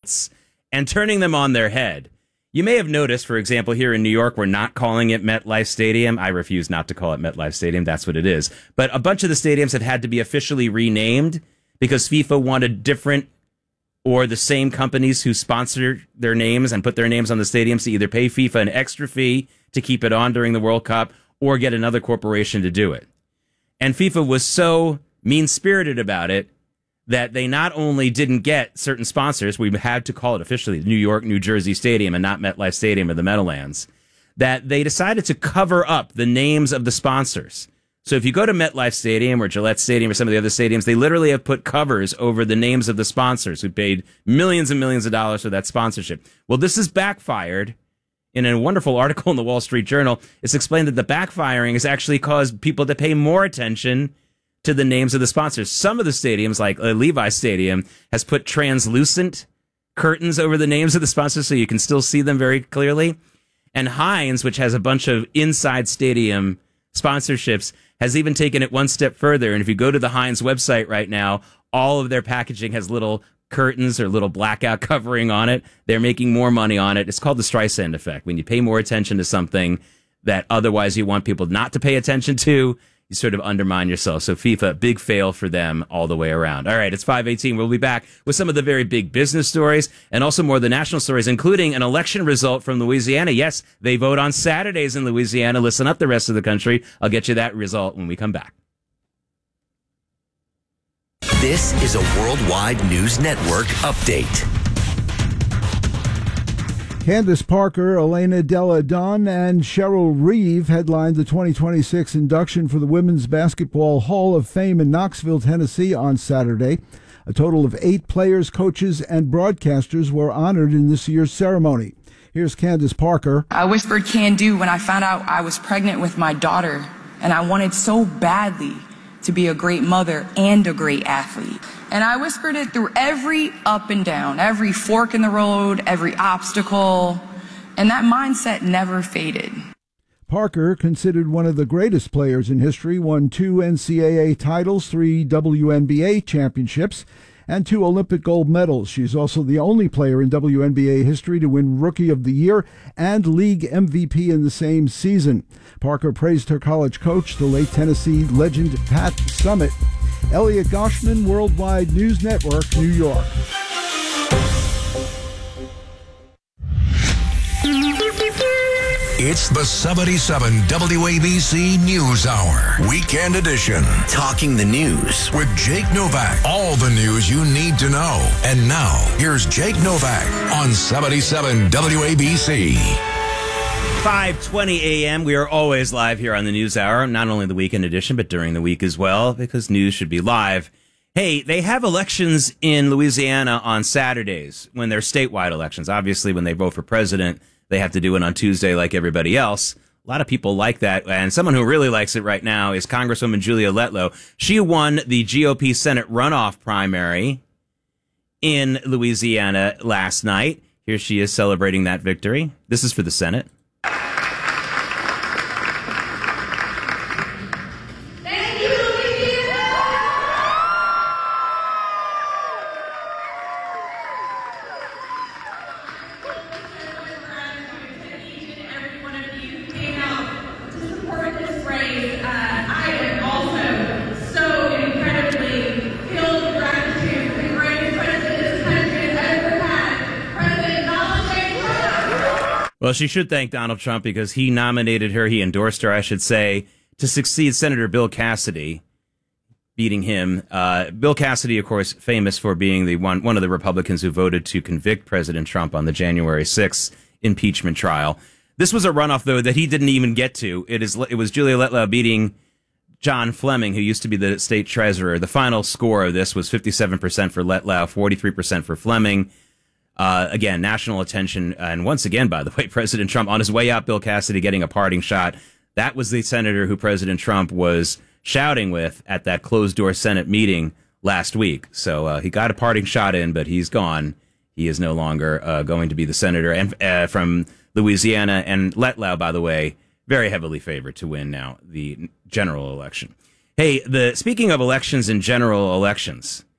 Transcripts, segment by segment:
sports and turning them on their head. You may have noticed, for example, here in New York, we're not calling it MetLife Stadium. I refuse not to call it MetLife Stadium. That's what it is. But a bunch of the stadiums have had to be officially renamed because FIFA wanted different or the same companies who sponsor their names and put their names on the stadiums to either pay FIFA an extra fee to keep it on during the World Cup or get another corporation to do it. And FIFA was so mean-spirited about it that they not only didn't get certain sponsors, we had to call it officially New York, New Jersey Stadium and not MetLife Stadium or the Meadowlands, that they decided to cover up the names of the sponsors. So if you go to MetLife Stadium or Gillette Stadium or some of the other stadiums, they literally have put covers over the names of the sponsors who paid millions and millions of dollars for that sponsorship. Well, this has backfired. In a wonderful article in the Wall Street Journal, it's explained that the backfiring has actually caused people to pay more attention to the names of the sponsors. Some of the stadiums, like Levi Stadium, has put translucent curtains over the names of the sponsors so you can still see them very clearly. And Heinz, which has a bunch of inside stadium sponsorships, has even taken it one step further. And if you go to the Heinz website right now, all of their packaging has little curtains or little blackout covering on it. They're making more money on it. It's called the Streisand effect. When you pay more attention to something that otherwise you want people not to pay attention to, you sort of undermine yourself. So FIFA, big fail for them all the way around. All right, it's 5:18. We'll be back with some of the very big business stories and also more of the national stories, including an election result from Louisiana. Yes, they vote on Saturdays in Louisiana. Listen up, the rest of the country. I'll get you that result when we come back. This is a Worldwide News Network update. Candace Parker, Elena Delle Donne, and Cheryl Reeve headlined the 2026 induction for the Women's Basketball Hall of Fame in Knoxville, Tennessee on Saturday. A total of 8 players, coaches, and broadcasters were honored in this year's ceremony. Here's Candace Parker. I whispered "can do" when I found out I was pregnant with my daughter, and I wanted so badly to be a great mother and a great athlete. And I whispered it through every up and down, every fork in the road, every obstacle, and that mindset never faded. Parker, considered one of the greatest players in history, won 2 NCAA titles, 3 WNBA championships, and 2 Olympic gold medals. She's also the only player in WNBA history to win Rookie of the Year and League MVP in the same season. Parker praised her college coach, the late Tennessee legend Pat Summitt. Elliot Goshman, Worldwide News Network, New York. It's the 77 WABC News Hour, Weekend Edition. Talking the news With Jake Novak. All the news you need to know. And now, here's Jake Novak on 77 WABC. 5:20 a.m. We are always live here on the News Hour, not only the Weekend Edition, but during the week as well, because news should be live. Hey, they have elections in Louisiana on Saturdays when they're statewide elections. Obviously, when they vote for president, they have to do it on Tuesday like everybody else. A lot of people like that, and someone who really likes it right now is Congresswoman Julia Letlow. She won the GOP Senate runoff primary in Louisiana last night. Here she is celebrating that victory. This is for the Senate. Well, she should thank Donald Trump because he nominated her, he endorsed her, I should say, to succeed Senator Bill Cassidy, beating him. Bill Cassidy, of course, famous for being the one of the Republicans who voted to convict President Trump on the January 6th impeachment trial. This was a runoff, though, that he didn't even get to. It was Julia Letlow beating John Fleming, who used to be the state treasurer. The final score of this was 57% for Letlow, 43% for Fleming. Again, national attention. And once again, by the way, President Trump on his way out, Bill Cassidy getting a parting shot. That was the senator who President Trump was shouting with at that closed door Senate meeting last week. So he got a parting shot in, but he's gone. He is no longer going to be the senator and from Louisiana. And Letlow, by the way, very heavily favored to win now the general election. Hey, speaking of elections and general elections,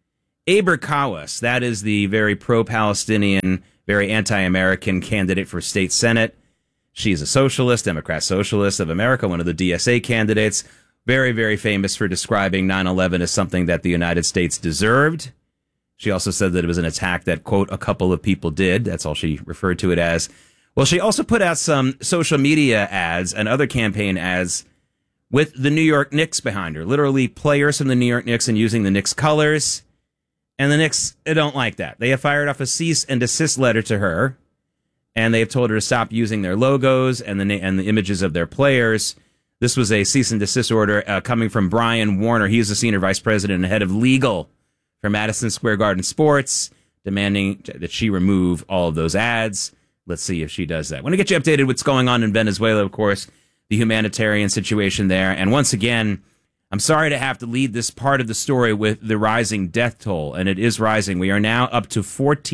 Aber Kawas, that is the very pro-Palestinian, very anti-American candidate for state senate. She's a socialist, Democrat Socialist of America, one of the DSA candidates. Very, very famous for describing 9/11 as something that the United States deserved. She also said that it was an attack that, quote, a couple of people did. That's all she referred to it as. Well, she also put out some social media ads and other campaign ads with the New York Knicks behind her, literally players from the New York Knicks and using the Knicks colors. And the Knicks don't like that. They have fired off a cease and desist letter to her, and they have told her to stop using their logos and the images of their players. This was a cease and desist order coming from Brian Warner. He is the senior vice president and head of legal for Madison Square Garden Sports, demanding that she remove all of those ads. Let's see if she does that. I want to get you updated what's going on in Venezuela, of course, the humanitarian situation there. And once again, I'm sorry to have to lead this part of the story with the rising death toll, and it is rising. We are now up to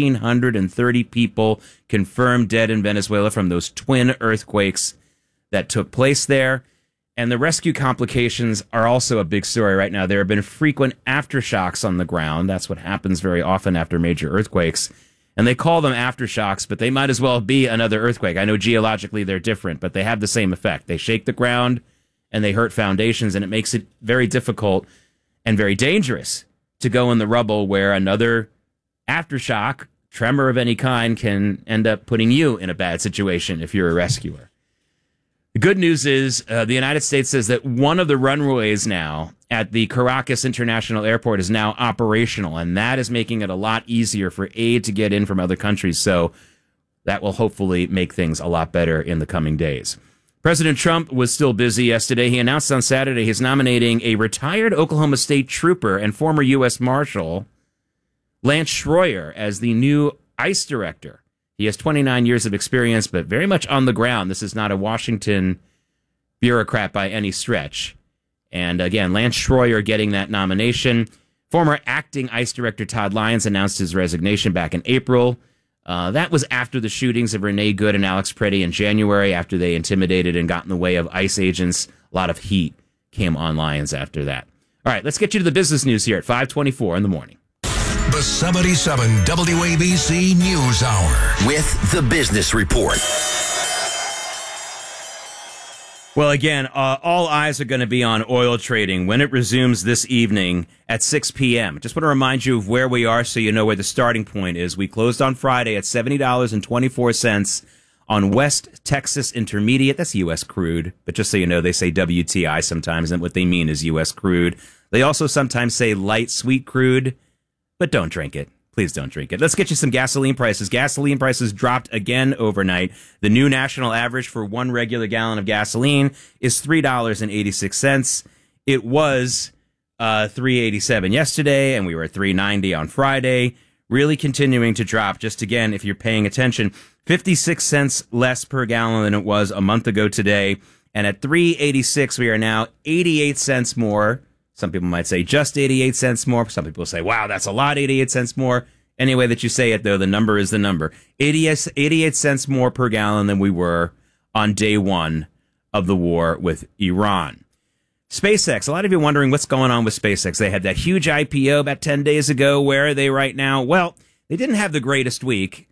1,430 people confirmed dead in Venezuela from those twin earthquakes that took place there. And the rescue complications are also a big story right now. There have been frequent aftershocks on the ground. That's what happens very often after major earthquakes. And they call them aftershocks, but they might as well be another earthquake. I know geologically they're different, but they have the same effect. They shake the ground and they hurt foundations, and it makes it very difficult and very dangerous to go in the rubble where another aftershock, tremor of any kind, can end up putting you in a bad situation if you're a rescuer. The good news is the United States says that one of the runways now at the Caracas International Airport is now operational, and that is making it a lot easier for aid to get in from other countries. So that will hopefully make things a lot better in the coming days. President Trump was still busy yesterday. He announced on Saturday he's nominating a retired Oklahoma State trooper and former U.S. Marshal, Lance Schroyer, as the new ICE director. He has 29 years of experience, but very much on the ground. This is not a Washington bureaucrat by any stretch. And again, Lance Schroyer getting that nomination. Former acting ICE director Todd Lyons announced his resignation back in April. That was after the shootings of Renee Good and Alex Preddy in January, after they intimidated and got in the way of ICE agents. A lot of heat came on Lyons after that. All right, let's get you to the business news here at 5:24 in the morning. The 77 WABC News Hour with the Business Report. Well, again, all eyes are going to be on oil trading when it resumes this evening at 6 p.m. Just want to remind you of where we are so you know where the starting point is. We closed on Friday at $70.24 on West Texas Intermediate. That's U.S. crude. But just so you know, they say WTI sometimes, and what they mean is U.S. crude. They also sometimes say light sweet crude, but don't drink it. Please don't drink it. Let's get you some gasoline prices. Gasoline prices dropped again overnight. The new national average for one regular gallon of gasoline is $3.86. It was $3.87 yesterday, and we were at $3.90 on Friday. Really continuing to drop. Just again, if you're paying attention, 56 cents less per gallon than it was a month ago today. And at $3.86, we are now 88 cents more. Some people might say just 88 cents more. Some people say, wow, that's a lot, 88 cents more. Any way that you say it, though, the number is the number. 88 cents more per gallon than we were on day one of the war with Iran. SpaceX, a lot of you wondering what's going on with SpaceX. They had that huge IPO about 10 days ago. Where are they right now? Well, they didn't have the greatest week.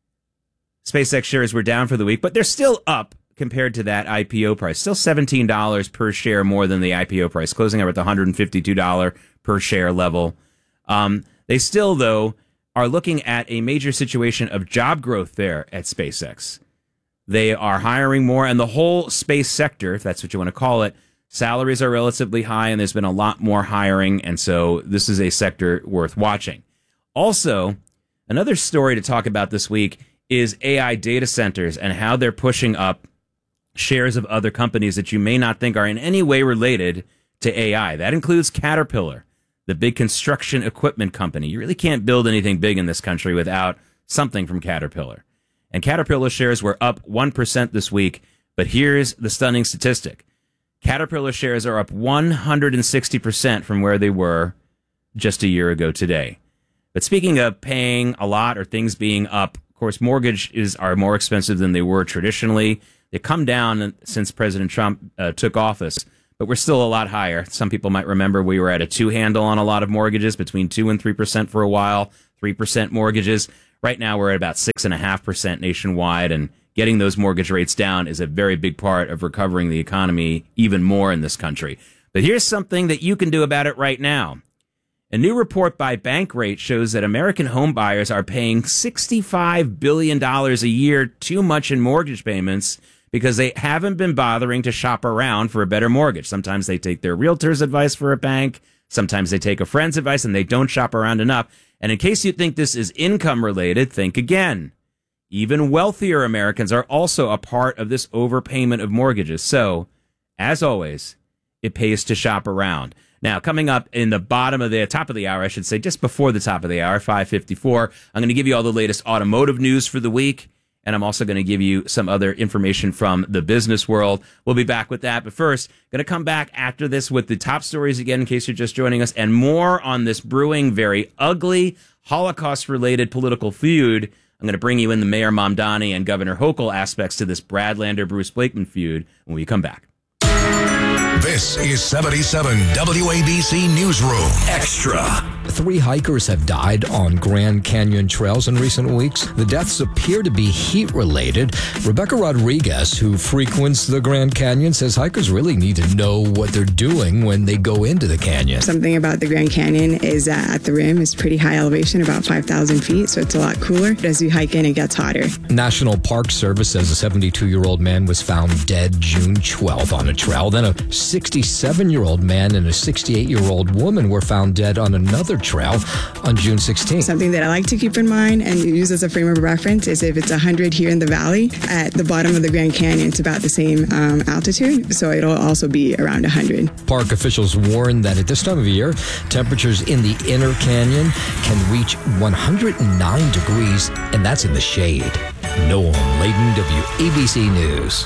SpaceX shares were down for the week, but they're still up compared to that IPO price. Still $17 per share more than the IPO price, closing up at the $152 per share level. They still, though, are looking at a major situation of job growth there at SpaceX. They are hiring more, and the whole space sector, if that's what you want to call it, salaries are relatively high, and there's been a lot more hiring, and so this is a sector worth watching. Also, another story to talk about this week is AI data centers and how they're pushing up shares of other companies that you may not think are in any way related to AI. That includes Caterpillar, the big construction equipment company. You really can't build anything big in this country without something from Caterpillar. And Caterpillar shares were up 1% this week, but here's the stunning statistic. Caterpillar shares are up 160% from where they were just a year ago today. But speaking of paying a lot or things being up, of course, mortgages are more expensive than they were traditionally. They come down since President Trump took office. but we're still a lot higher. Some people might remember we were at a 2 handle on a lot of mortgages, between 2 and 3% for a while, 3% mortgages. Right now we're at about 6.5% nationwide, and getting those mortgage rates down is a very big part of recovering the economy even more in this country. But here's something that you can do about it right now. A new report by Bankrate shows that American home buyers are paying $65 billion a year too much in mortgage payments because they haven't been bothering to shop around for a better mortgage. Sometimes they take their realtor's advice for a bank. Sometimes they take a friend's advice and they don't shop around enough. And in case you think this is income related, think again. Even wealthier Americans are also a part of this overpayment of mortgages. So, as always, it pays to shop around. Now, coming up in the top of the hour, I should say, just before the top of the hour, 5:54, I'm going to give you all the latest automotive news for the week, and I'm also going to give you some other information from the business world. We'll be back with that, but first, going to come back after this with the top stories again, in case you're just joining us, and more on this brewing, very ugly, Holocaust-related political feud. I'm going to bring you in the Mayor Mamdani and Governor Hochul aspects to this Brad Lander-Bruce Blakeman feud when we come back. This is 77 WABC Newsroom Extra. 3 hikers have died on Grand Canyon trails in recent weeks. The deaths appear to be heat-related. Rebecca Rodriguez, who frequents the Grand Canyon, says hikers really need to know what they're doing when they go into the canyon. Something about the Grand Canyon is that at the rim is pretty high elevation, about 5,000 feet, so it's a lot cooler. But as you hike in, it gets hotter. National Park Service says a 72-year-old man was found dead June 12th on a trail. Then a 67-year-old man and a 68-year-old woman were found dead on another trail on June 16th. Something that I like to keep in mind and use as a frame of reference is if it's 100 here in the valley, at the bottom of the Grand Canyon, it's about the same altitude, so it'll also be around 100. Park officials warn that at this time of year, temperatures in the inner canyon can reach 109 degrees, and that's in the shade. Noam Layden, WABC News.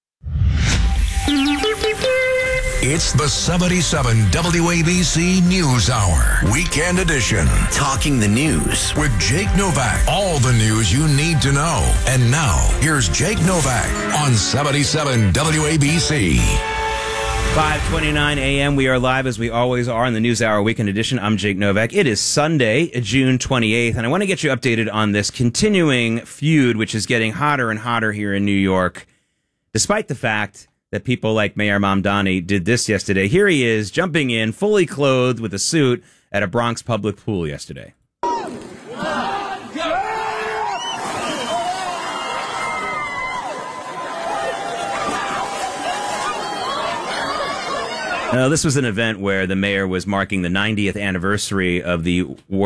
It's the 77 WABC News Hour, Weekend Edition. Talking the news With Jake Novak. All the news you need to know. And now, here's Jake Novak on 77 WABC. 5:29 a.m. We are live as we always are in the News Hour Weekend Edition. I'm Jake Novak. It is Sunday, June 28th, and I want to get you updated on this continuing feud, which is getting hotter and hotter here in New York, despite the fact that people like Mayor Mamdani did this yesterday. Here he is, jumping in, fully clothed with a suit at a Bronx public pool yesterday. Now, this was an event where the mayor was marking the 90th anniversary of the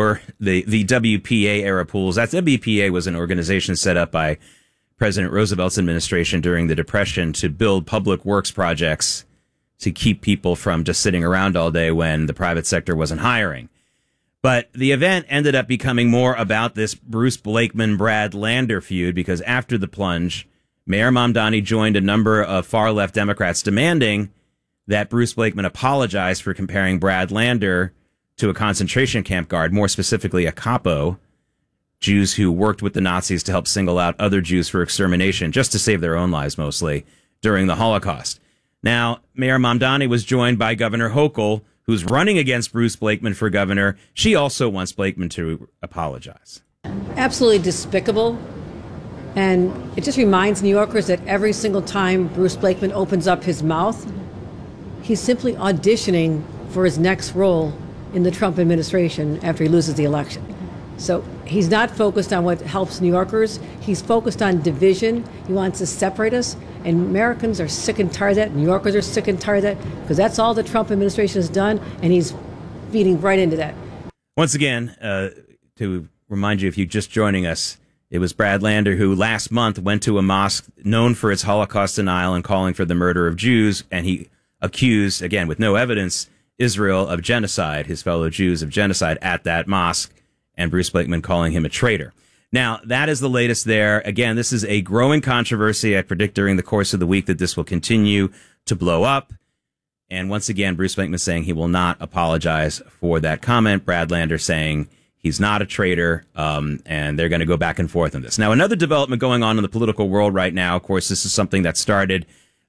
WPA era pools. That WPA was an organization set up by President Roosevelt's administration during the Depression to build public works projects to keep people from just sitting around all day when the private sector wasn't hiring. But the event ended up becoming more about this Bruce Blakeman-Brad Lander feud because after the plunge, Mayor Mamdani joined a number of far-left Democrats demanding that Bruce Blakeman apologize for comparing Brad Lander to a concentration camp guard, more specifically a capo, Jews who worked with the Nazis to help single out other Jews for extermination, just to save their own lives mostly, during the Holocaust. Now, Mayor Mamdani was joined by Governor Hochul, who's running against Bruce Blakeman for governor. She also wants Blakeman to apologize. Absolutely despicable. And it just reminds New Yorkers that every single time Bruce Blakeman opens up his mouth, he's simply auditioning for his next role in the Trump administration after he loses the election. So he's not focused on what helps New Yorkers. He's focused on division. He wants to separate us. And Americans are sick and tired of that. New Yorkers are sick and tired of that because that's all the Trump administration has done. And he's feeding right into that. Once again, to remind you, if you're just joining us, it was Brad Lander who last month went to a mosque known for its Holocaust denial and calling for the murder of Jews. And he accused, again, with no evidence, Israel of genocide, his fellow Jews of genocide at that mosque. And Bruce Blakeman calling him a traitor. Now, that is the latest there. Again, this is a growing controversy. I predict during the course of the week that this will continue to blow up. And once again, Bruce Blakeman saying he will not apologize for that comment. Brad Lander saying he's not a traitor, and they're going to go back and forth on this. Now, another development going on in the political world right now, of course, this is something that started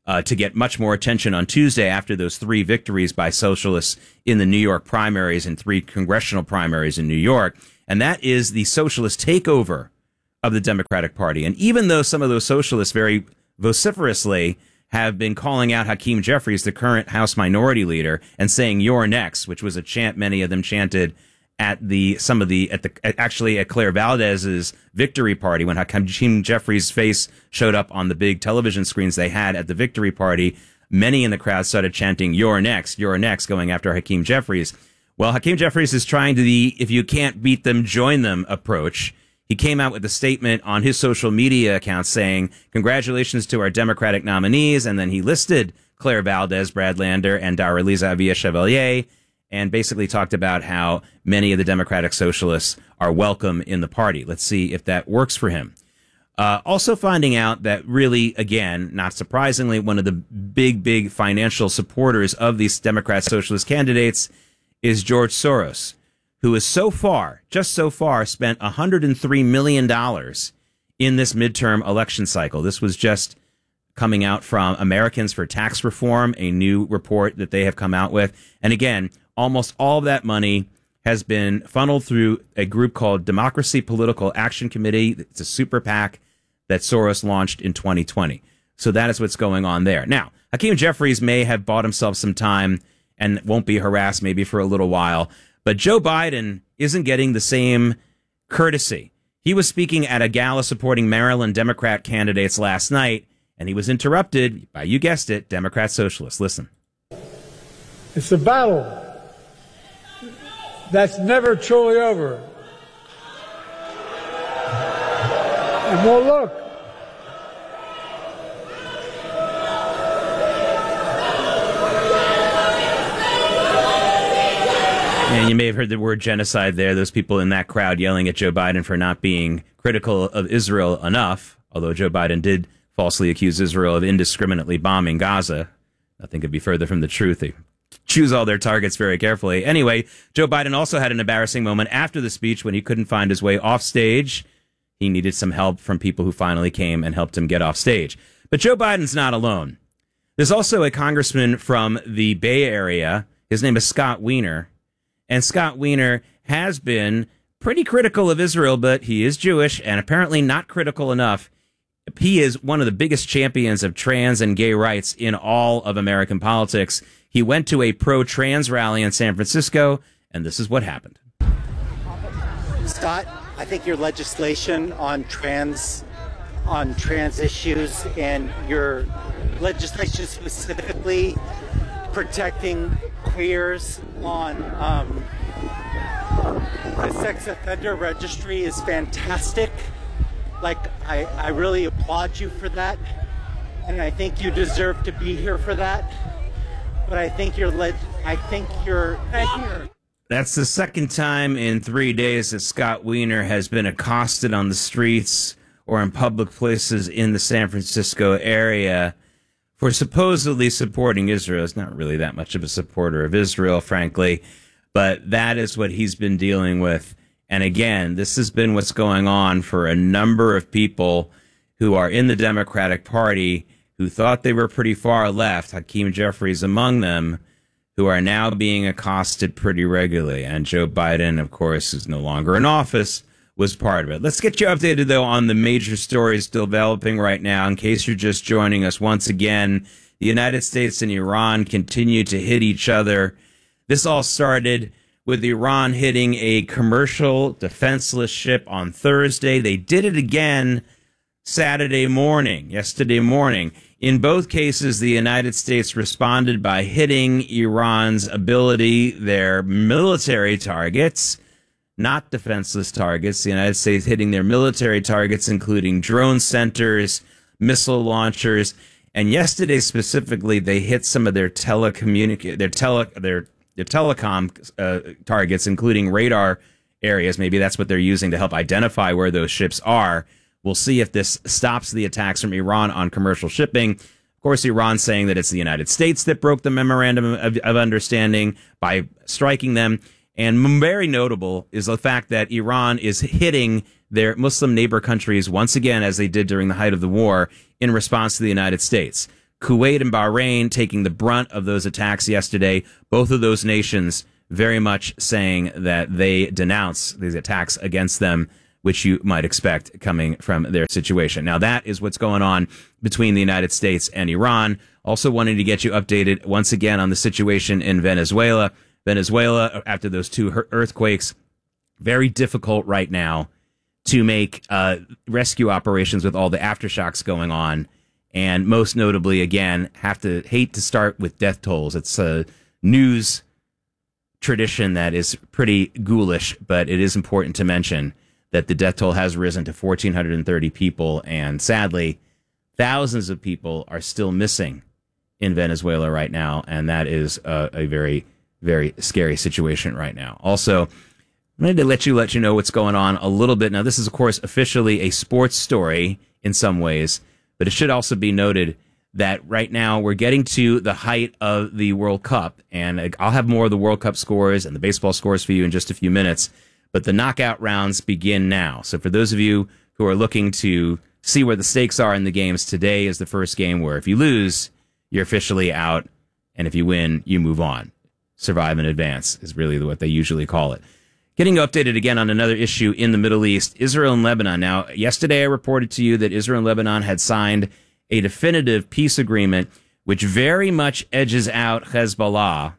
to get much more attention on Tuesday after those 3 victories by socialists in the New York primaries and 3 congressional primaries in New York. And that is the socialist takeover of the Democratic Party. And even though some of those socialists very vociferously have been calling out Hakeem Jeffries, the current House Minority Leader, and saying "You're next," which was a chant many of them chanted at Claire Valdez's victory party when Hakeem Jeffries' face showed up on the big television screens they had at the victory party. Many in the crowd started chanting "You're next, you're next," going after Hakeem Jeffries. Well, Hakeem Jeffries is trying to if you can't beat them, join them approach. He came out with a statement on his social media account saying, "Congratulations to our Democratic nominees," and then he listed Claire Valdez, Brad Lander, and Daraliza Avia-Chevalier, and basically talked about how many of the Democratic Socialists are welcome in the party. Let's see if that works for him. Also finding out that really, again, not surprisingly, one of the big financial supporters of these Democrat Socialist candidates is George Soros, who has just so far, spent $103 million in this midterm election cycle. This was just coming out from Americans for Tax Reform, a new report that they have come out with. And again, almost all of that money has been funneled through a group called Democracy Political Action Committee. It's a super PAC that Soros launched in 2020. So that is what's going on there. Now, Hakeem Jeffries may have bought himself some time and won't be harassed maybe for a little while. But Joe Biden isn't getting the same courtesy. He was speaking at a gala supporting Maryland Democrat candidates last night, and he was interrupted by, you guessed it, Democrat socialists. Listen. It's a battle that's never truly over. And well, look, and you may have heard the word genocide there. Those people in that crowd yelling at Joe Biden for not being critical of Israel enough, although Joe Biden did falsely accuse Israel of indiscriminately bombing Gaza. Nothing could be further from the truth. They choose all their targets very carefully. Anyway, Joe Biden also had an embarrassing moment after the speech when he couldn't find his way off stage. He needed some help from people who finally came and helped him get off stage. But Joe Biden's not alone. There's also a congressman from the Bay Area. His name is Scott Wiener. And Scott Wiener has been pretty critical of Israel, but he is Jewish and apparently not critical enough. He is one of the biggest champions of trans and gay rights in all of American politics. He went to a pro-trans rally in San Francisco, and this is what happened. Scott, I think your legislation on trans issues and your legislation specifically protecting queers on the sex offender registry is fantastic. Like, I really applaud you for that, and I think you deserve to be here for that. But I think you're That's the second time in 3 days that Scott Wiener has been accosted on the streets or in public places in the San Francisco area for supposedly supporting Israel. He's not really that much of a supporter of Israel, frankly, but that is what he's been dealing with. And again, this has been what's going on for a number of people who are in the Democratic Party who thought they were pretty far left, Hakeem Jeffries among them, who are now being accosted pretty regularly. And Joe Biden, of course, is no longer in office, was part of it. Let's get you updated, though, on the major stories still developing right now. In case you're just joining us once again, the United States and Iran continue to hit each other. This all started with Iran hitting a commercial defenseless ship on Thursday. They did it again yesterday morning. In both cases, the United States responded by hitting Iran's their military targets, not defenseless targets. The United States hitting their military targets, including drone centers, missile launchers, and yesterday specifically, they hit some of their telecom targets, including radar areas. Maybe that's what they're using to help identify where those ships are. We'll see if this stops the attacks from Iran on commercial shipping. Of course, Iran saying that it's the United States that broke the memorandum of understanding by striking them. And very notable is the fact that Iran is hitting their Muslim neighbor countries once again, as they did during the height of the war, in response to the United States. Kuwait and Bahrain taking the brunt of those attacks yesterday. Both of those nations very much saying that they denounce these attacks against them, which you might expect coming from their situation. Now, that is what's going on between the United States and Iran. Also wanting to get you updated once again on the situation in Venezuela. Venezuela, after those two earthquakes, very difficult right now to make rescue operations with all the aftershocks going on. And most notably, again, hate to start with death tolls. It's a news tradition that is pretty ghoulish, but it is important to mention that the death toll has risen to 1,430 people, and sadly, thousands of people are still missing in Venezuela right now, and that is a very, very scary situation right now. Also, I wanted to let you know what's going on a little bit. Now, this is, of course, officially a sports story in some ways, but it should also be noted that right now we're getting to the height of the World Cup, and I'll have more of the World Cup scores and the baseball scores for you in just a few minutes, but the knockout rounds begin now. So for those of you who are looking to see where the stakes are in the games, today is the first game where if you lose, you're officially out, and if you win, you move on. Survive and advance is really what they usually call it. Getting updated again on another issue in the Middle East, Israel and Lebanon. Now, yesterday I reported to you that Israel and Lebanon had signed a definitive peace agreement, which very much edges out Hezbollah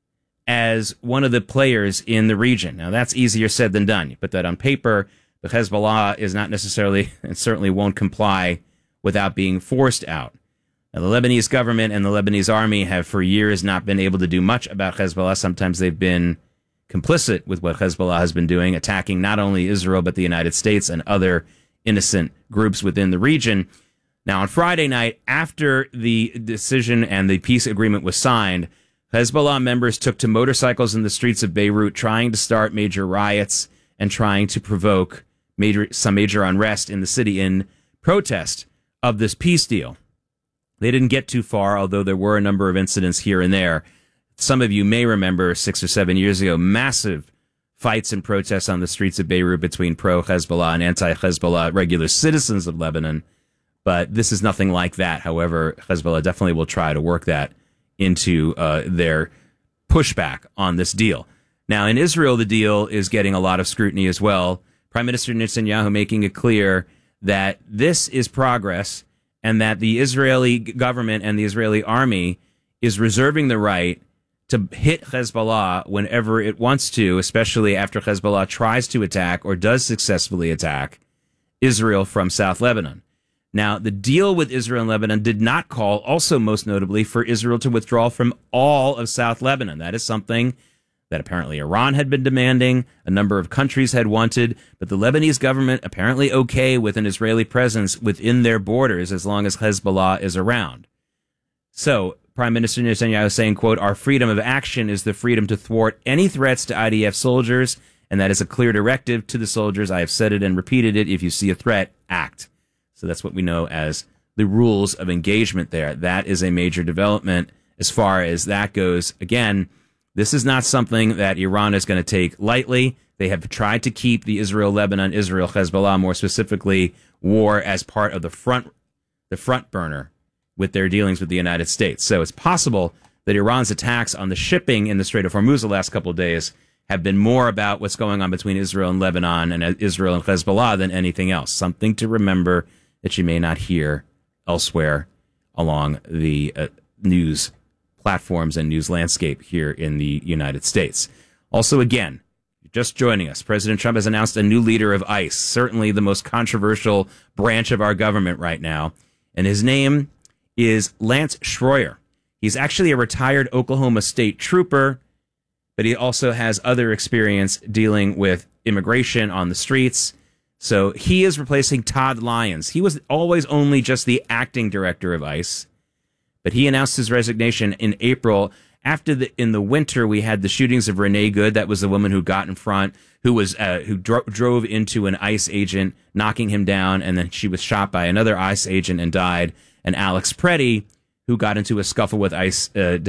as one of the players in the region. Now, that's easier said than done. You put that on paper, but Hezbollah is not necessarily, and certainly won't comply without being forced out. Now, the Lebanese government and the Lebanese army have for years not been able to do much about Hezbollah. Sometimes they've been complicit with what Hezbollah has been doing, attacking not only Israel, but the United States and other innocent groups within the region. Now, on Friday night, after the decision and the peace agreement was signed, Hezbollah members took to motorcycles in the streets of Beirut, trying to start major riots and trying to provoke some major unrest in the city in protest of this peace deal. They didn't get too far, although there were a number of incidents here and there. Some of you may remember 6 or 7 years ago, massive fights and protests on the streets of Beirut between pro-Hezbollah and anti-Hezbollah regular citizens of Lebanon. But this is nothing like that. However, Hezbollah definitely will try to work that into their pushback on this deal. Now, in Israel, the deal is getting a lot of scrutiny as well. Prime Minister Netanyahu making it clear that this is progress and that the Israeli government and the Israeli army is reserving the right to hit Hezbollah whenever it wants to, especially after Hezbollah tries to attack or does successfully attack Israel from South Lebanon. Now, the deal with Israel and Lebanon did not call, also most notably, for Israel to withdraw from all of South Lebanon. That is something that apparently Iran had been demanding, a number of countries had wanted, but the Lebanese government apparently okay with an Israeli presence within their borders as long as Hezbollah is around. So, Prime Minister Netanyahu saying, quote, "Our freedom of action is the freedom to thwart any threats to IDF soldiers, and that is a clear directive to the soldiers. I have said it and repeated it. If you see a threat, act." So that's what we know as the rules of engagement there. That is a major development as far as that goes. Again, this is not something that Iran is going to take lightly. They have tried to keep the Israel-Lebanon, Israel-Hezbollah, more specifically, war as part of the front burner with their dealings with the United States. So it's possible that Iran's attacks on the shipping in the Strait of Hormuz the last couple of days have been more about what's going on between Israel and Lebanon and Israel and Hezbollah than anything else. Something to remember that you may not hear elsewhere along the news platforms and news landscape here in the United States. Also, again, just joining us, President Trump has announced a new leader of ICE, certainly the most controversial branch of our government right now, and his name is Lance Schroyer. He's actually a retired Oklahoma State trooper, but he also has other experience dealing with immigration on the streets. So he is replacing Todd Lyons. He was always only just the acting director of ICE, but he announced his resignation in April. In the winter, we had the shootings of Renee Good. That was the woman who got in front, who drove into an ICE agent, knocking him down, and then she was shot by another ICE agent and died. And Alex Preddy, who got into a scuffle with ICE in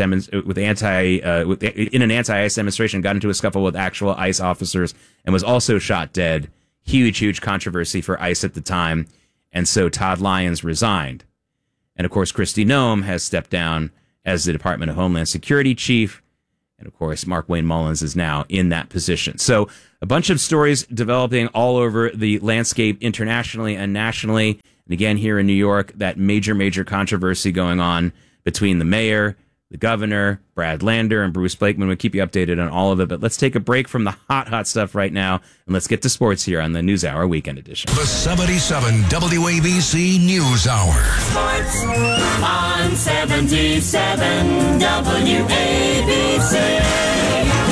an anti-ICE demonstration, got into a scuffle with actual ICE officers and was also shot dead. Huge controversy for ICE at the time. And so Todd Lyons resigned. And of course, Kristi Noem has stepped down as the Department of Homeland Security chief. And of course, Mark Wayne Mullins is now in that position. So a bunch of stories developing all over the landscape internationally and nationally. And again, here in New York, that major controversy going on between the mayor, the governor, Brad Lander, and Bruce Blakeman. We'll keep you updated on all of it. But let's take a break from the hot stuff right now, and let's get to sports here on the NewsHour Weekend Edition. The 77 WABC News Hour. Sports on 77 WABC.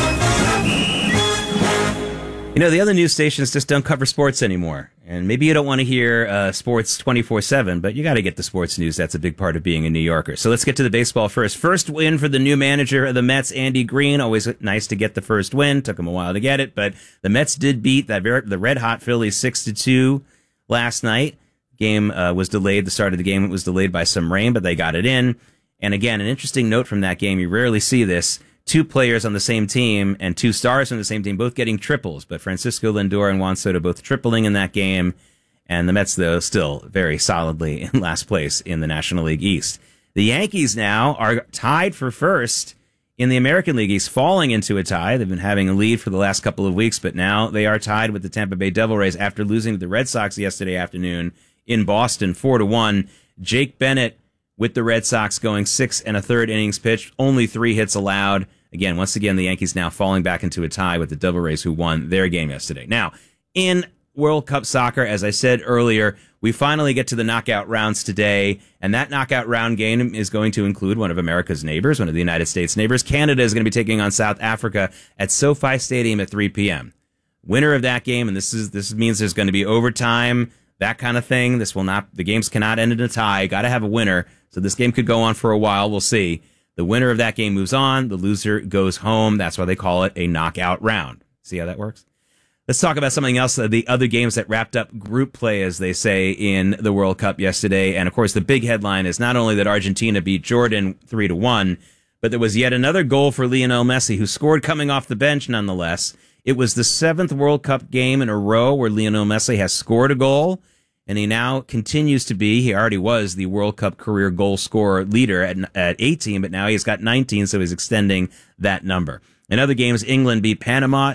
You know, the other news stations just don't cover sports anymore. And maybe you don't want to hear sports 24/7, but you got to get the sports news. That's a big part of being a New Yorker. So let's get to the baseball first. First win for the new manager of the Mets, Andy Green. Always nice to get the first win. Took him a while to get it, but the Mets did beat the red-hot Phillies 6-2 last night. Game was delayed. The start of the game was delayed by some rain, but they got it in. And again, an interesting note from that game. You rarely see this. Two players on the same team and two stars on the same team, both getting triples. But Francisco Lindor and Juan Soto both tripling in that game. And the Mets, though, still very solidly in last place in the National League East. The Yankees now are tied for first in the American League East, falling into a tie. They've been having a lead for the last couple of weeks, but now they are tied with the Tampa Bay Devil Rays after losing to the Red Sox yesterday afternoon in Boston, 4-1. Jake Bennett with the Red Sox going 6 1/3 innings pitched, only 3 hits allowed. Again, once again, the Yankees now falling back into a tie with the Devil Rays, who won their game yesterday. Now, in World Cup soccer, as I said earlier, we finally get to the knockout rounds today, and that knockout round game is going to include one of America's neighbors, one of the United States neighbors. Canada is going to be taking on South Africa at SoFi Stadium at 3 p.m. Winner of that game, and this means there's going to be overtime, that kind of thing. The games cannot end in a tie. Got to have a winner, so this game could go on for a while. We'll see. The winner of that game moves on. The loser goes home. That's why they call it a knockout round. See how that works? Let's talk about something else. The other games that wrapped up group play, as they say, in the World Cup yesterday. And, of course, the big headline is not only that Argentina beat Jordan 3-1, but there was yet another goal for Lionel Messi, who scored coming off the bench nonetheless. It was the 7th World Cup game in a row where Lionel Messi has scored a goal. And he now continues to be, he already was the World Cup career goal scorer leader at 18, but now he's got 19, so he's extending that number. In other games, England beat Panama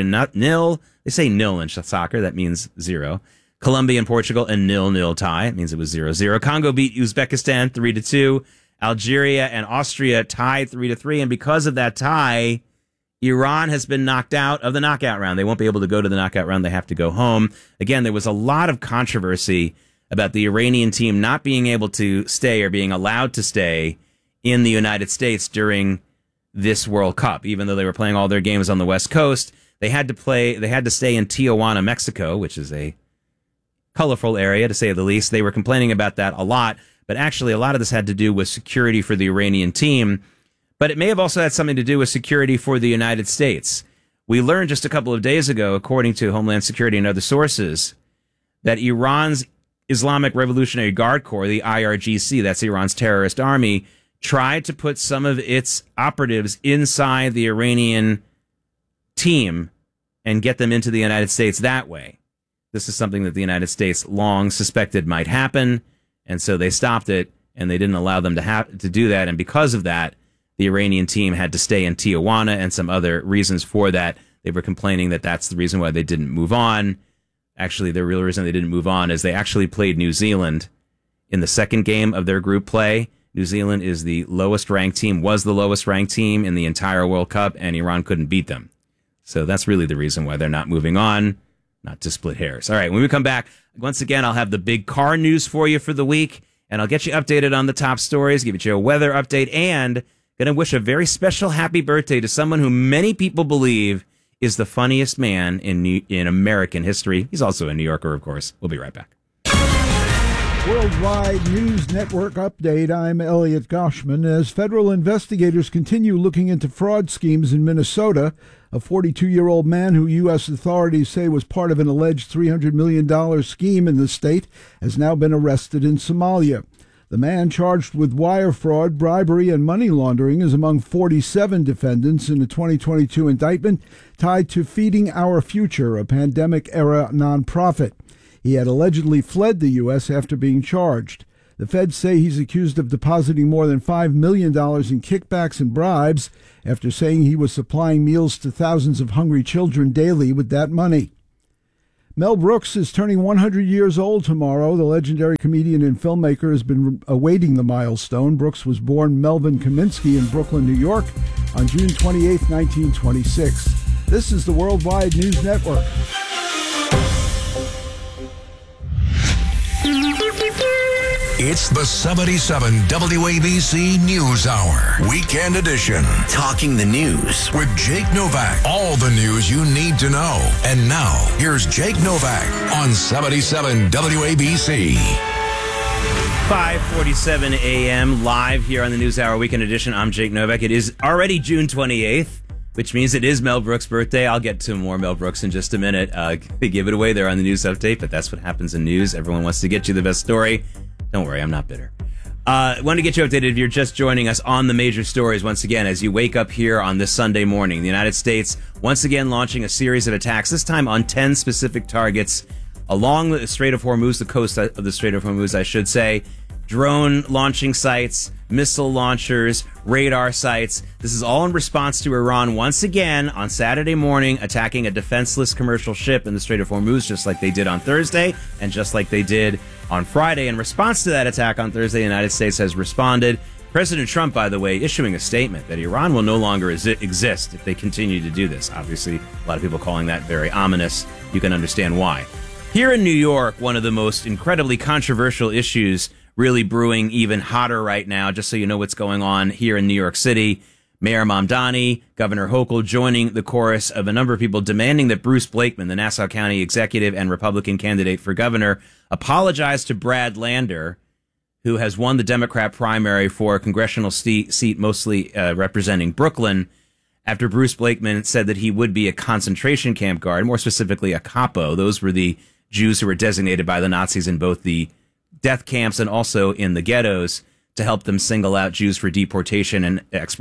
2-0. They say nil in soccer, that means 0. Colombia and Portugal, a 0-0 tie. It means it was 0-0. Congo beat Uzbekistan 3-2. Algeria and Austria tied 3-3, and because of that tie, Iran has been knocked out of the knockout round. They won't be able to go to the knockout round. They have to go home. Again, there was a lot of controversy about the Iranian team not being able to stay or being allowed to stay in the United States during this World Cup. Even though they were playing all their games on the West Coast, they had to stay in Tijuana, Mexico, which is a colorful area, to say the least. They were complaining about that a lot, but actually a lot of this had to do with security for the Iranian team. But it may have also had something to do with security for the United States. We learned just a couple of days ago, according to Homeland Security and other sources, that Iran's Islamic Revolutionary Guard Corps, the IRGC, that's Iran's terrorist army, tried to put some of its operatives inside the Iranian team and get them into the United States that way. This is something that the United States long suspected might happen, and so they stopped it, and they didn't allow them to do that, and because of that, the Iranian team had to stay in Tijuana, and some other reasons for that. They were complaining that that's the reason why they didn't move on. Actually, the real reason they didn't move on is they actually played New Zealand in the second game of their group play. New Zealand is the lowest ranked team, was the lowest ranked team in the entire World Cup, and Iran couldn't beat them. So that's really the reason why they're not moving on, not to split hairs. All right, when we come back, once again, I'll have the big car news for you for the week, and I'll get you updated on the top stories, give you a weather update, and going to wish a very special happy birthday to someone who many people believe is the funniest man in American history. He's also a New Yorker, of course. We'll be right back. Worldwide News Network update. I'm Elliot Goshman. As federal investigators continue looking into fraud schemes in Minnesota, a 42-year-old man who U.S. authorities say was part of an alleged $300 million scheme in the state has now been arrested in Somalia. The man charged with wire fraud, bribery, and money laundering is among 47 defendants in a 2022 indictment tied to Feeding Our Future, a pandemic-era nonprofit. He had allegedly fled the U.S. after being charged. The feds say he's accused of depositing more than $5 million in kickbacks and bribes after saying he was supplying meals to thousands of hungry children daily with that money. Mel Brooks is turning 100 years old tomorrow. The legendary comedian and filmmaker has been awaiting the milestone. Brooks was born Melvin Kaminsky in Brooklyn, New York on June 28, 1926. This is the Worldwide News Network. It's the 77 WABC News Hour, Weekend Edition. Talking the news With Jake Novak. All the news you need to know. And now, here's Jake Novak on 77 WABC. 5:47 a.m. live here on the News Hour Weekend Edition. I'm Jake Novak. It is already June 28th, which means it is Mel Brooks' birthday. I'll get to more Mel Brooks in just a minute. They give it away there on the news update, but that's what happens in news. Everyone wants to get you the best story. Don't worry, I'm not bitter. Want to get you updated if you're just joining us on the major stories once again as you wake up here on this Sunday morning. The United States once again launching a series of attacks, this time on 10 specific targets along the Strait of Hormuz, the coast of the Strait of Hormuz, I should say. Drone launching sites, missile launchers, radar sites. This is all in response to Iran once again on Saturday morning attacking a defenseless commercial ship in the Strait of Hormuz, just like they did on Thursday and just like they did on Friday. In response to that attack on Thursday, the United States has responded. President Trump, by the way, issuing a statement that Iran will no longer exist if they continue to do this. Obviously, a lot of people calling that very ominous. You can understand why. Here in New York, one of the most incredibly controversial issues really brewing even hotter right now, just so you know what's going on here in New York City. Mayor Mamdani, Governor Hochul joining the chorus of a number of people demanding that Bruce Blakeman, the Nassau County executive and Republican candidate for governor, apologize to Brad Lander, who has won the Democrat primary for a congressional seat mostly representing Brooklyn, after Bruce Blakeman said that he would be a concentration camp guard, more specifically a capo. Those were the Jews who were designated by the Nazis in both the death camps and also in the ghettos to help them single out Jews for deportation and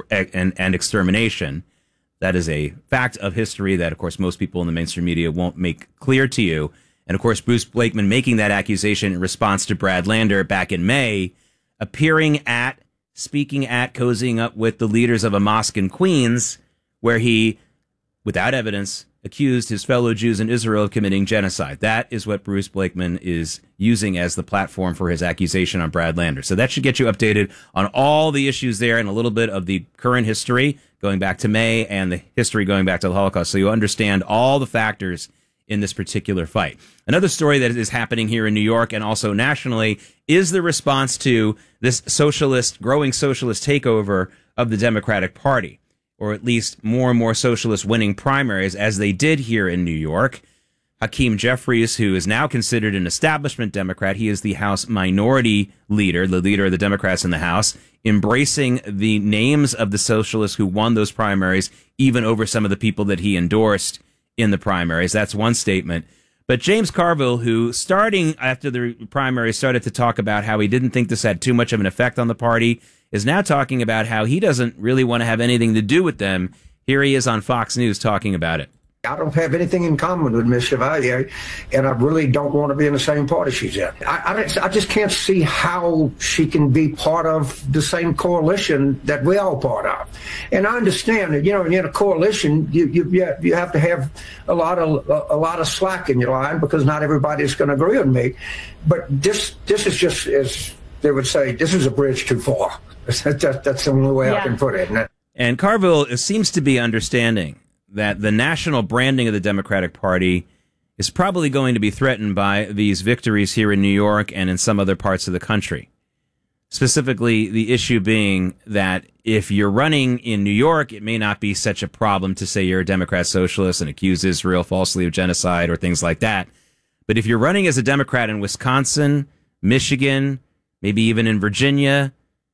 extermination. That is a fact of history that, of course, most people in the mainstream media won't make clear to you. And, of course, Bruce Blakeman making that accusation in response to Brad Lander back in May, appearing at, speaking at, cozying up with the leaders of a mosque in Queens, where he, without evidence, accused his fellow Jews in Israel of committing genocide. That is what Bruce Blakeman is using as the platform for his accusation on Brad Lander. So that should get you updated on all the issues there and a little bit of the current history going back to May and the history going back to the Holocaust, so you understand all the factors in this particular fight. Another story that is happening here in New York and also nationally is the response to this growing socialist takeover of the Democratic Party, or at least more and more socialists winning primaries, as they did here in New York. Hakeem Jeffries, who is now considered an establishment Democrat, he is the House Minority Leader, the leader of the Democrats in the House, embracing the names of the socialists who won those primaries, even over some of the people that he endorsed in the primaries. That's one statement. But James Carville, who starting after the primary started to talk about how he didn't think this had too much of an effect on the party, is now talking about how he doesn't really want to have anything to do with them. Here he is on Fox News talking about it. I don't have anything in common with Miss Chevalier, and I really don't want to be in the same party she's in. I just can't see how she can be part of the same coalition that we all part of. And I understand that, in a coalition, you have to have a lot of slack in your line, because not everybody's going to agree with me. But this is just, as they would say, this is a bridge too far. That's the only way I can put it. And Carville seems to be understanding that the national branding of the Democratic Party is probably going to be threatened by these victories here in New York and in some other parts of the country. Specifically, the issue being that if you're running in New York, it may not be such a problem to say you're a Democrat socialist and accuse Israel falsely of genocide or things like that. But if you're running as a Democrat in Wisconsin, Michigan, maybe even in Virginia,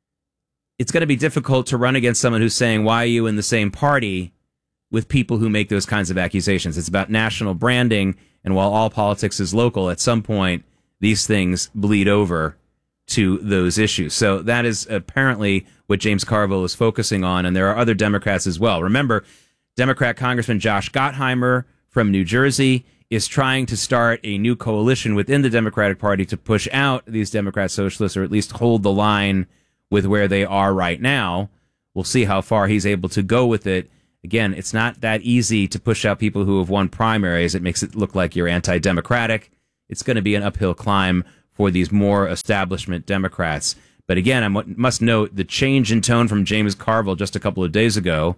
it's going to be difficult to run against someone who's saying, why are you in the same party with people who make those kinds of accusations? It's about national branding, and while all politics is local, at some point, these things bleed over to those issues. So that is apparently what James Carville is focusing on, and there are other Democrats as well. Remember, Democrat Congressman Josh Gottheimer from New Jersey is trying to start a new coalition within the Democratic Party to push out these Democrat socialists, or at least hold the line with where they are right now. We'll see how far he's able to go with it. Again, it's not that easy to push out people who have won primaries. It makes it look like you're anti-democratic. It's going to be an uphill climb for these more establishment Democrats. But again, I must note the change in tone from James Carville just a couple of days ago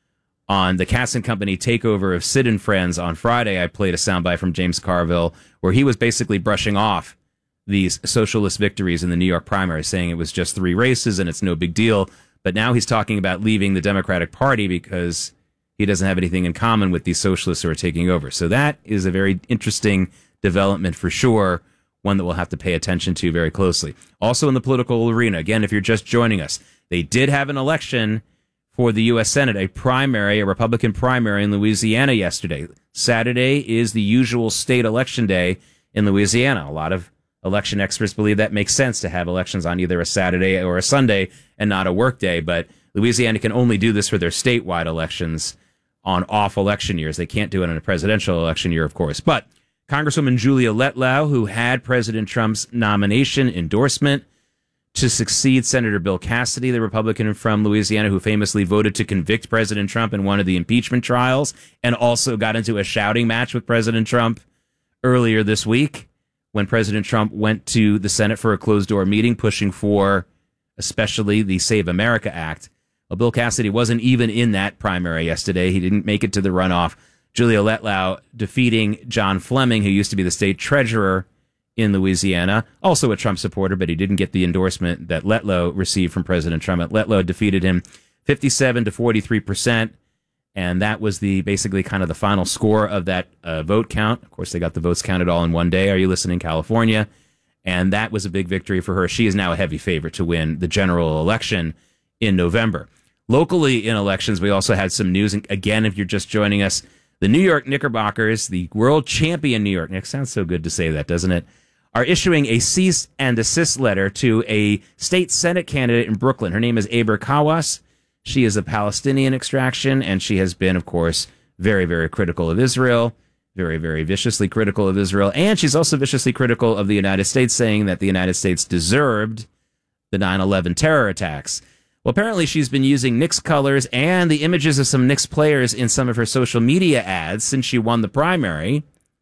on the Kass & Company takeover of Sid and Friends on Friday. I played a soundbite from James Carville where he was basically brushing off these socialist victories in the New York primary, saying it was just 3 races and it's no big deal. But now he's talking about leaving the Democratic Party because he doesn't have anything in common with these socialists who are taking over. So that is a very interesting development for sure, one that we'll have to pay attention to very closely. Also in the political arena, again, if you're just joining us, they did have an election for the U.S. Senate, a Republican primary in Louisiana yesterday. Saturday is the usual state election day in Louisiana. A lot of election experts believe that makes sense to have elections on either a Saturday or a Sunday and not a work day, but Louisiana can only do this for their statewide elections on off election years. They can't do it in a presidential election year, of course. But Congresswoman Julia Letlau, who had President Trump's nomination endorsement to succeed Senator Bill Cassidy, the Republican from Louisiana, who famously voted to convict President Trump in one of the impeachment trials and also got into a shouting match with President Trump earlier this week when President Trump went to the Senate for a closed-door meeting pushing for especially the Save America Act. Well, Bill Cassidy wasn't even in that primary yesterday. He didn't make it to the runoff. Julia Letlau defeating John Fleming, who used to be the state treasurer in Louisiana, also a Trump supporter, but he didn't get the endorsement that Letlau received from President Trump. Letlau defeated him 57 to 43%, and that was basically kind of the final score of that vote count. Of course, they got the votes counted all in one day. Are you listening, California? And that was a big victory for her. She is now a heavy favorite to win the general election in November. Locally in elections, we also had some news. And again, if you're just joining us, the New York Knickerbockers, the world champion New York Knicks, sounds so good to say that, doesn't it, are issuing a cease and desist letter to a state Senate candidate in Brooklyn. Her name is Aber Kawas. She is of Palestinian extraction, and she has been, of course, very, very critical of Israel, very, very viciously critical of Israel. And she's also viciously critical of the United States, saying that the United States deserved the 9/11 terror attacks. Well, apparently she's been using Knicks colors and the images of some Knicks players in some of her social media ads since she won the primary.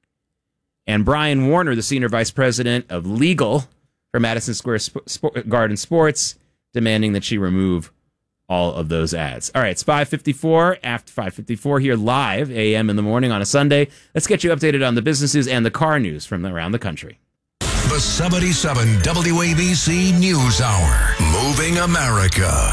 And Brian Warner, the senior vice president of legal for Madison Square Garden Sports, demanding that she remove all of those ads. All right, it's 5:54, after 5:54 here live, a.m. in the morning on a Sunday. Let's get you updated on the business news and the car news from around the country. The 77 WABC News Hour. Moving America.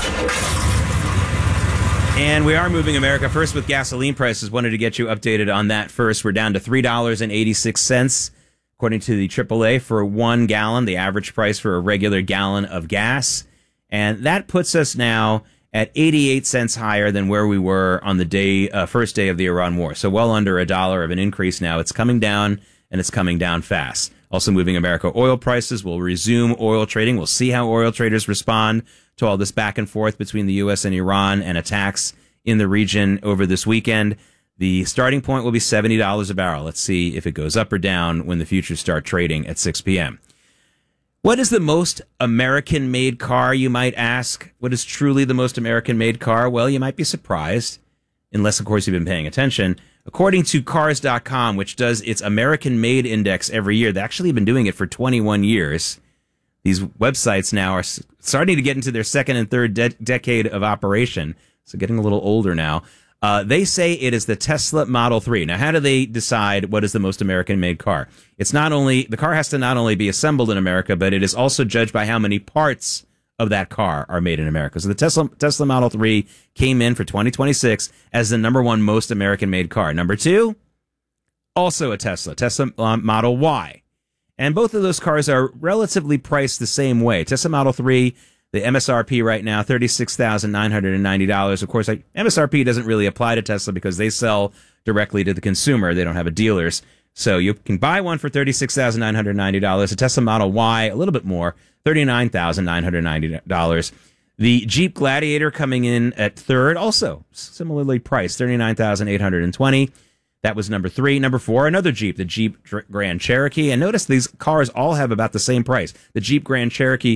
And we are moving America. First with gasoline prices. Wanted to get you updated on that first. We're down to $3.86, according to the AAA, for 1 gallon, the average price for a regular gallon of gas. And that puts us now at 88 cents higher than where we were on the first day of the Iran war. So well under $1 of an increase now. It's coming down, and it's coming down fast. Also moving America, oil prices will resume oil trading. We'll see how oil traders respond to all this back and forth between the U.S. and Iran and attacks in the region over this weekend. The starting point will be $70 a barrel. Let's see if it goes up or down when the futures start trading at 6 p.m. What is the most American-made car, you might ask? What is truly the most American-made car? Well, you might be surprised, unless, of course, you've been paying attention. According to Cars.com, which does its American-made index every year, they've actually been doing it for 21 years. These websites now are starting to get into their second and third decade of operation, so getting a little older now. They say it is the Tesla Model 3. Now, how do they decide what is the most American-made car? The car has to not only be assembled in America, but it is also judged by how many parts of that car are made in America. So the Tesla Model 3 came in for 2026 as the number 1 most American-made car. Number 2, also a Tesla Model Y. And both of those cars are relatively priced the same way. Tesla Model 3, the MSRP right now, $36,990. Of course, MSRP doesn't really apply to Tesla because they sell directly to the consumer. They don't have a dealers. So you can buy one for $36,990. A Tesla Model Y, a little bit more, $39,990. The Jeep Gladiator coming in at third, also similarly priced, $39,820. That was number 3. Number 4, another Jeep, the Jeep Grand Cherokee. And notice these cars all have about the same price. The Jeep Grand Cherokee,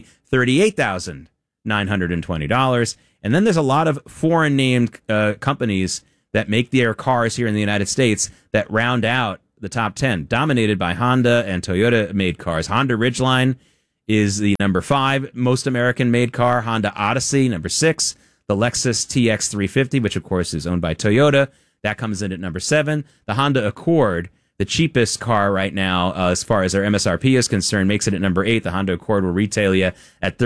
$38,920. And then there's a lot of foreign named companies that make their cars here in the United States that round out the top 10, dominated by Honda and Toyota made cars. Honda Ridgeline is the number 5 most American made car. Honda Odyssey, number 6. The Lexus TX 350, which of course is owned by Toyota, that comes in at number 7. The Honda Accord, the cheapest car right now, as far as their MSRP is concerned, makes it at number 8. The Honda Accord will retail you at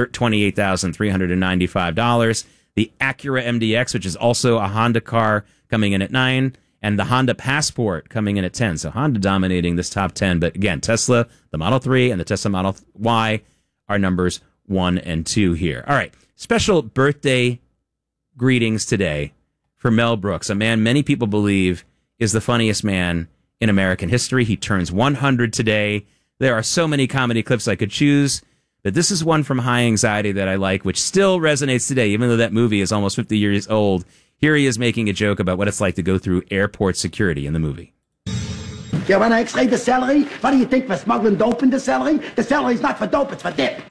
$28,395. The Acura MDX, which is also a Honda car, coming in at 9. And the Honda Passport coming in at 10. So Honda dominating this top 10. But again, Tesla, the Model 3, and the Tesla Model Y are numbers 1 and 2 here. All right. Special birthday greetings today for Mel Brooks, a man many people believe is the funniest man in American history. He turns 100 today. There are so many comedy clips I could choose, but this is one from High Anxiety that I like, which still resonates today, even though that movie is almost 50 years old. Here he is making a joke about what it's like to go through airport security in the movie. Yeah, when I x-ray the celery, what do you think, we're smuggling dope in the celery? The celery's not for dope, it's for dip.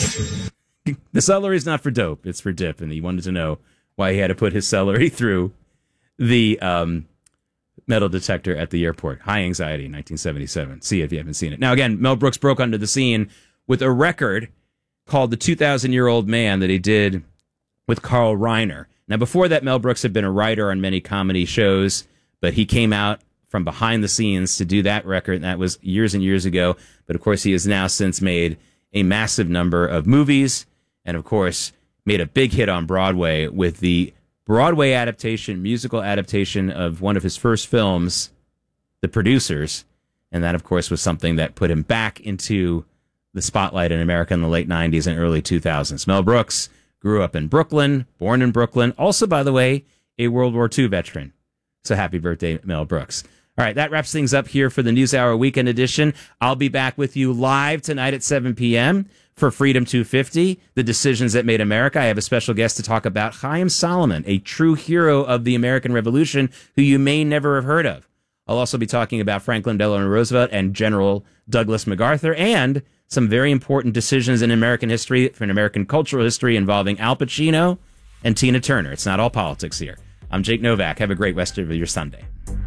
The celery's not for dope, it's for dip, and he wanted to know why he had to put his celery through the metal detector at the airport. High Anxiety, 1977. See it if you haven't seen it. Now, again, Mel Brooks broke onto the scene with a record called The 2,000-Year-Old Man that he did with Carl Reiner. Now, before that, Mel Brooks had been a writer on many comedy shows, but he came out from behind the scenes to do that record, and that was years and years ago. But, of course, he has now since made a massive number of movies and, of course, made a big hit on Broadway with the Broadway adaptation, musical adaptation of one of his first films, The Producers. And that, of course, was something that put him back into the spotlight in America in the late 90s and early 2000s. Mel Brooks grew up in Brooklyn, born in Brooklyn. Also, by the way, a World War II veteran. So happy birthday, Mel Brooks. All right, that wraps things up here for the NewsHour Weekend Edition. I'll be back with you live tonight at 7 p.m. for Freedom 250, The Decisions That Made America. I have a special guest to talk about Chaim Solomon, a true hero of the American Revolution who you may never have heard of. I'll also be talking about Franklin Delano Roosevelt and General Douglas MacArthur and some very important decisions in American history, in American cultural history, involving Al Pacino and Tina Turner. It's not all politics here. I'm Jake Novak. Have a great rest of your Sunday.